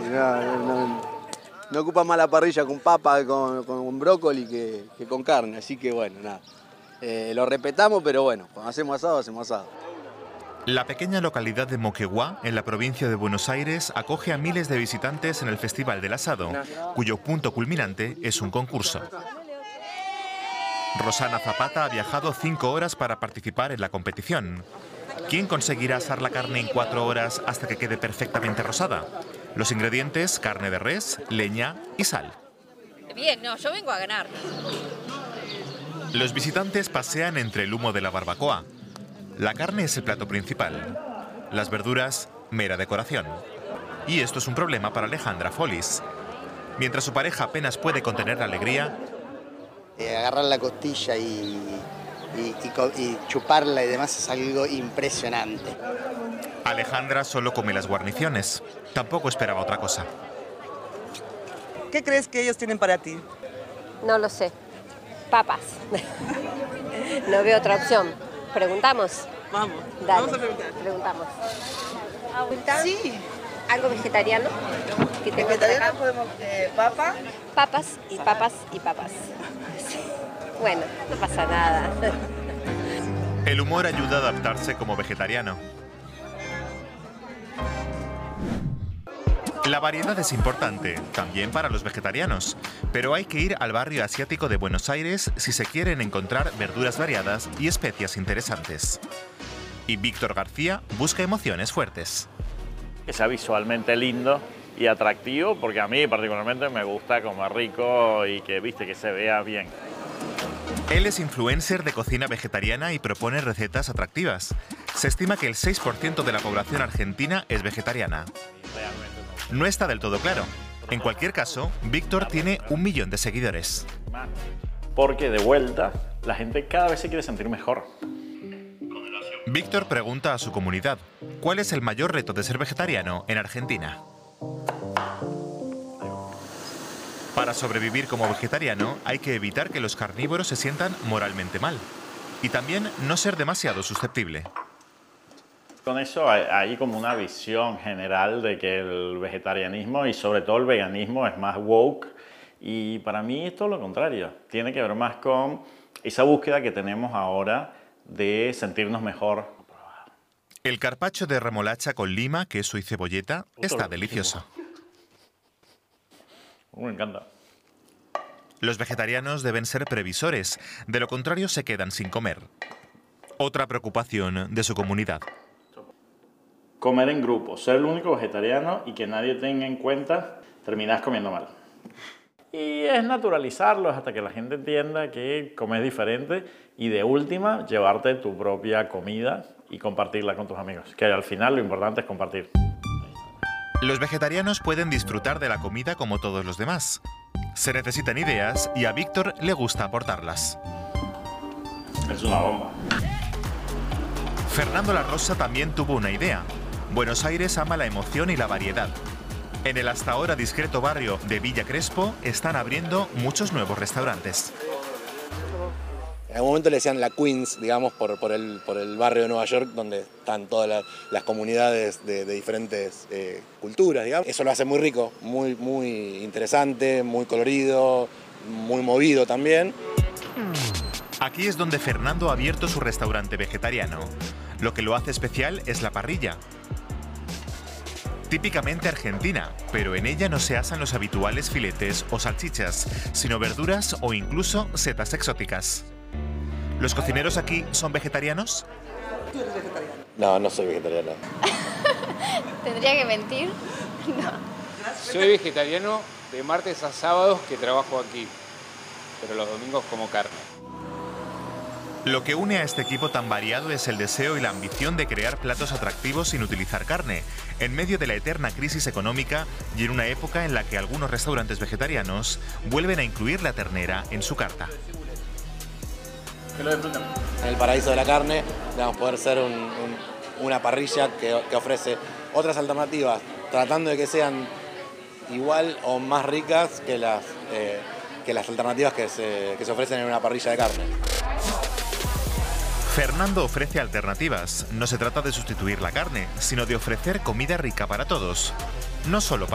No ocupa más la parrilla con papa, con brócoli que con carne, así que bueno, nada. Lo respetamos, pero bueno, cuando hacemos asado, hacemos asado. La pequeña localidad de Moquegua, en la provincia de Buenos Aires, acoge a miles de visitantes en el Festival del Asado, cuyo punto culminante es un concurso. Rosana Zapata ha viajado 5 horas para participar en la competición. ¿Quién conseguirá asar la carne en 4 horas hasta que quede perfectamente rosada? Los ingredientes: carne de res, leña y sal. Bien, no, yo vengo a ganar. Los visitantes pasean entre el humo de la barbacoa. La carne es el plato principal. Las verduras, mera decoración. Y esto es un problema para Alejandra Folis. Mientras su pareja apenas puede contener la alegría, agarrar la costilla y chuparla y demás es algo impresionante. Alejandra solo come las guarniciones. Tampoco esperaba otra cosa. ¿Qué crees que ellos tienen para ti? No lo sé. Papas. No veo otra opción. ¿Preguntamos? Vamos, Dale, vamos a preguntar. Preguntamos. Sí. ¿Algo vegetariano? ¿Qué tengo Vegetariano por acá? podemos papa. Papas y papas y papas. Sí. Bueno, no pasa nada. El humor ayuda a adaptarse como vegetariano. La variedad es importante, también para los vegetarianos, pero hay que ir al barrio asiático de Buenos Aires si se quieren encontrar verduras variadas y especias interesantes. Y Víctor García busca emociones fuertes. Que sea visualmente lindo y atractivo, porque a mí particularmente me gusta comer rico y que se vea bien. Él es influencer de cocina vegetariana y propone recetas atractivas. Se estima que el 6% de la población argentina es vegetariana. No está del todo claro. En cualquier caso, Víctor tiene 1 millón de seguidores. Porque de vuelta, la gente cada vez se quiere sentir mejor. Víctor pregunta a su comunidad, ¿cuál es el mayor reto de ser vegetariano en Argentina? Para sobrevivir como vegetariano hay que evitar que los carnívoros se sientan moralmente mal. Y también no ser demasiado susceptible. Con eso hay como una visión general de que el vegetarianismo y sobre todo el veganismo es más woke. Y para mí es todo lo contrario. Tiene que ver más con esa búsqueda que tenemos ahora de sentirnos mejor. El carpaccio de remolacha con lima, queso y cebolleta está delicioso. Me encanta. Los vegetarianos deben ser previsores, de lo contrario se quedan sin comer. Otra preocupación de su comunidad. Comer en grupo, ser el único vegetariano y que nadie tenga en cuenta, terminas comiendo mal. Y es naturalizarlo hasta que la gente entienda que comes diferente y de última, llevarte tu propia comida y compartirla con tus amigos. Que al final lo importante es compartir. Los vegetarianos pueden disfrutar de la comida como todos los demás. Se necesitan ideas y a Víctor le gusta aportarlas. Es una bomba. Fernando La Rosa también tuvo una idea. Buenos Aires ama la emoción y la variedad. En el hasta ahora discreto barrio de Villa Crespo están abriendo muchos nuevos restaurantes. En algún momento le decían la Queens, digamos, por el barrio de Nueva York, donde están todas las comunidades de diferentes culturas, digamos. Eso lo hace muy rico, muy interesante, muy colorido, muy movido también. Aquí es donde Fernando ha abierto su restaurante vegetariano. Lo que lo hace especial es la parrilla. Típicamente argentina, pero en ella no se asan los habituales filetes o salchichas, sino verduras o incluso setas exóticas. ¿Los cocineros aquí son vegetarianos? ¿Tú eres vegetariano? No, no soy vegetariano. ¿Tendría que mentir? No. Soy vegetariano de martes a sábados que trabajo aquí, pero los domingos como carne. Lo que une a este equipo tan variado es el deseo y la ambición de crear platos atractivos sin utilizar carne, en medio de la eterna crisis económica y en una época en la que algunos restaurantes vegetarianos vuelven a incluir la ternera en su carta. Que lo disfruten. En el paraíso de la carne, digamos, poder ser una parrilla que ofrece otras alternativas, tratando de que sean igual o más ricas que las alternativas que se ofrecen en una parrilla de carne. Fernando ofrece alternativas. No se trata de sustituir la carne, sino de ofrecer comida rica para todos. No solo para